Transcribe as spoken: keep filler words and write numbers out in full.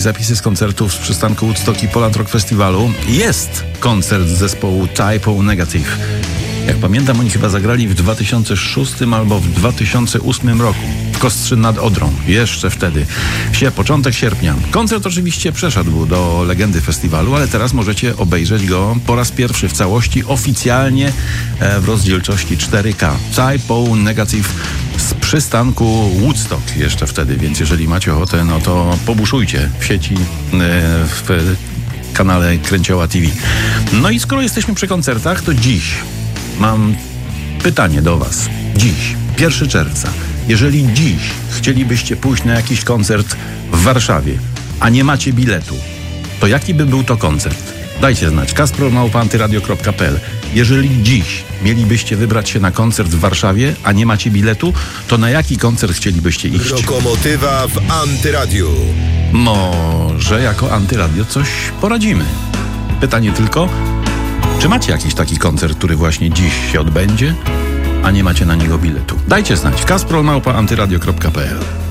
Zapisy z koncertów z przystanku Woodstock i Poland Rock Festiwalu. Jest koncert zespołu Type O Negative. Jak pamiętam, oni chyba zagrali w dwa tysiące szóstym albo w dwa tysiące ósmym roku w Kostrzy nad Odrą. Jeszcze wtedy. Wsie, początek sierpnia. Koncert oczywiście przeszedł do legendy festiwalu, ale teraz możecie obejrzeć go po raz pierwszy w całości, oficjalnie w rozdzielczości cztery K. Type O Negative z przystanku Woodstock jeszcze wtedy, więc jeżeli macie ochotę, no to pobuszujcie w sieci, w kanale Kręcioła T V. No i skoro jesteśmy przy koncertach, to dziś mam pytanie do was. Dziś, pierwszego czerwca, jeżeli dziś chcielibyście pójść na jakiś koncert w Warszawie, a nie macie biletu, to jaki by był to koncert? Dajcie znać. kasper małpa antyradio kropka p l. Jeżeli dziś mielibyście wybrać się na koncert w Warszawie, a nie macie biletu, to na jaki koncert chcielibyście iść? Lokomotywa w Antyradiu. Może jako Antyradio coś poradzimy. Pytanie tylko, czy macie jakiś taki koncert, który właśnie dziś się odbędzie, a nie macie na niego biletu? Dajcie znać. kasper małpa antyradio kropka p l.